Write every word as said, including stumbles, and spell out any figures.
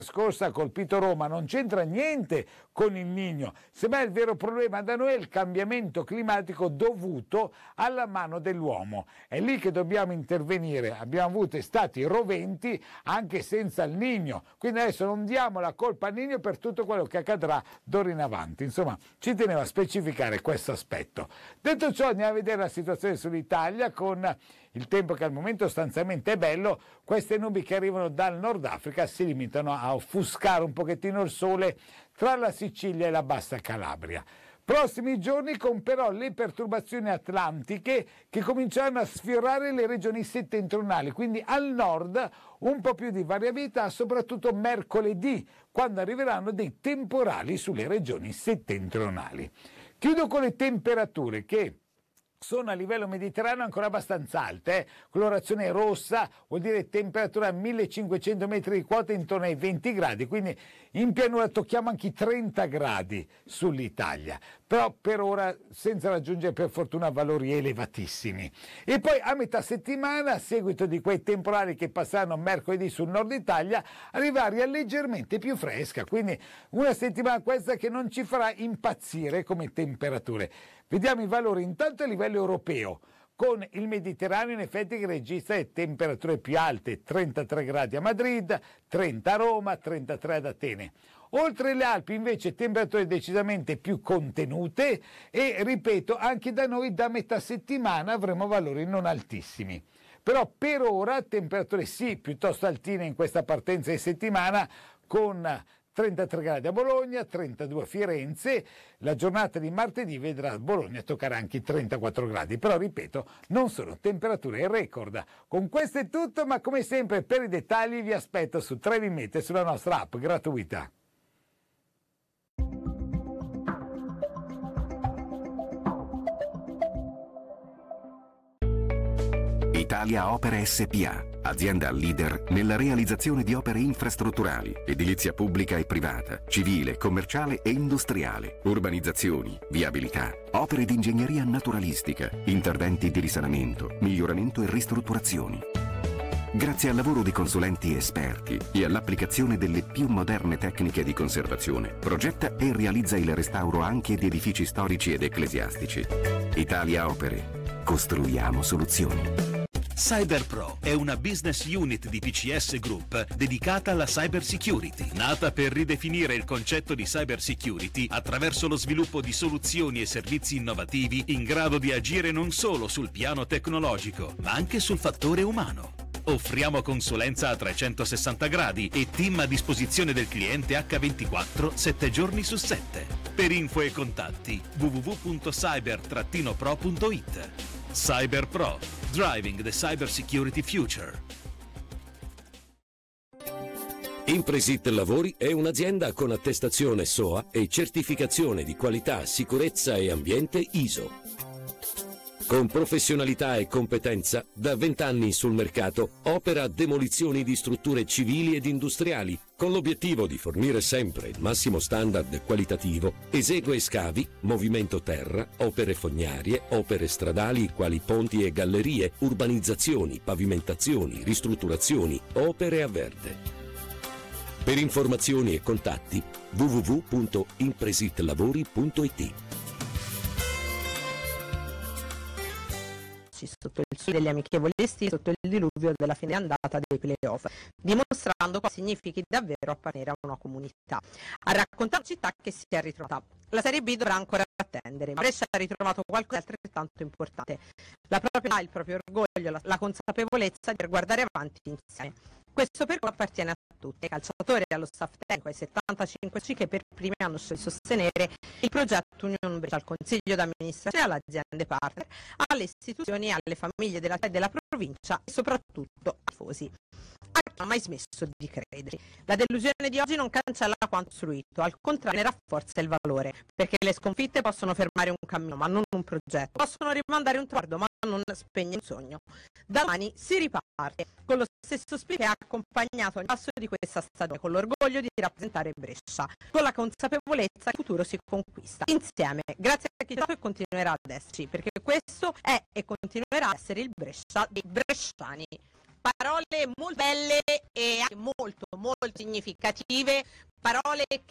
scorsa ha colpito Roma, non c'entra niente con il Niño, semmai il vero problema da noi è il cambiamento climatico dovuto alla mano dell'uomo. È lì che dobbiamo intervenire. Abbiamo avuto estati roventi anche senza il Niño, quindi adesso non diamo la colpa al Niño per tutto quello che accadrà d'ora in avanti. Insomma, ci tenevo a specificare questo aspetto. Detto ciò, andiamo a vedere la situazione sull'Italia con il tempo che al momento sostanzialmente è bello. Queste nubi che arrivano dal Nord Africa si limitano a offuscare un pochettino il sole tra la Sicilia e la Bassa Calabria. Prossimi giorni con però le perturbazioni atlantiche che cominceranno a sfiorare le regioni settentrionali, quindi al nord un po' più di variabilità, soprattutto mercoledì, quando arriveranno dei temporali sulle regioni settentrionali. Chiudo con le temperature che sono a livello mediterraneo ancora abbastanza alte, eh? Colorazione rossa vuol dire temperatura a millecinquecento metri di quota intorno ai venti gradi, quindi in pianura tocchiamo anche i trenta gradi sull'Italia, però per ora senza raggiungere per fortuna valori elevatissimi. E poi a metà settimana, a seguito di quei temporali che passeranno mercoledì sul nord Italia, arriva aria leggermente più fresca, quindi una settimana questa che non ci farà impazzire come temperature. Vediamo i valori intanto a livello europeo, con il Mediterraneo in effetti che registra le temperature più alte, trentatré gradi a Madrid, trenta a Roma, trentatré ad Atene. Oltre le Alpi invece temperature decisamente più contenute e, ripeto, anche da noi da metà settimana avremo valori non altissimi. Però per ora temperature sì piuttosto altine in questa partenza di settimana, con trentatré gradi a Bologna, trentadue a Firenze. La giornata di martedì vedrà Bologna toccare anche i trentaquattro gradi, però ripeto, non sono temperature record. Con questo è tutto, ma come sempre per i dettagli vi aspetto su Trevimeter sulla nostra app gratuita. Italia Opere S P A, azienda leader nella realizzazione di opere infrastrutturali, edilizia pubblica e privata, civile, commerciale e industriale, urbanizzazioni, viabilità, opere di ingegneria naturalistica, interventi di risanamento, miglioramento e ristrutturazioni. Grazie al lavoro di consulenti esperti e all'applicazione delle più moderne tecniche di conservazione, progetta e realizza il restauro anche di edifici storici ed ecclesiastici. Italia Opere. Costruiamo soluzioni. CyberPro è una business unit di P C S Group dedicata alla cyber security, nata per ridefinire il concetto di cyber security attraverso lo sviluppo di soluzioni e servizi innovativi in grado di agire non solo sul piano tecnologico, ma anche sul fattore umano. Offriamo consulenza a trecentosessanta gradi e team a disposizione del cliente acca ventiquattro, sette giorni su sette. Per info e contatti w w w punto cyber pro punto it. CyberPro, driving the cyber security future. Impresit Lavori è un'azienda con attestazione S O A e certificazione di qualità, sicurezza e ambiente I S O. Con professionalità e competenza, da vent'anni sul mercato, opera demolizioni di strutture civili ed industriali, con l'obiettivo di fornire sempre il massimo standard qualitativo, esegue scavi, movimento terra, opere fognarie, opere stradali quali ponti e gallerie, urbanizzazioni, pavimentazioni, ristrutturazioni, opere a verde. Per informazioni e contatti w w w punto impresitlavori punto it. Sotto il sole degli amichevolisti, sotto il diluvio della fine andata dei playoff, dimostrando cosa significhi davvero appartenere a una comunità. A raccontare una città che si è ritrovata. La Serie B dovrà ancora attendere, ma Brescia ha ritrovato qualcosa di altrettanto importante: la propria, il proprio orgoglio, la, la consapevolezza di guardare avanti insieme. Questo percorso appartiene a tutti, ai calciatori, allo staff tecnico, ai settantacinque C che per primi hanno scelto di sostenere il progetto Union Brescia, al consiglio d'amministrazione, alle aziende partner, alle istituzioni, alle famiglie della, della provincia e soprattutto ai tifosi. A chi non ha mai smesso di credere. La delusione di oggi non cancella quanto costruito, al contrario ne rafforza il valore, perché le sconfitte possono fermare un cammino ma non un progetto, possono rimandare un traguardo ma non spegnere un sogno. Domani si riparte con lo stesso spirito che ha accompagnato il passo di questa stagione, con l'orgoglio di rappresentare Brescia, con la consapevolezza che il futuro si conquista insieme, grazie a chi è stato e continuerà ad esserci, perché questo è e continuerà ad essere il Brescia dei bresciani. parole molto belle e anche molto molto significative, parole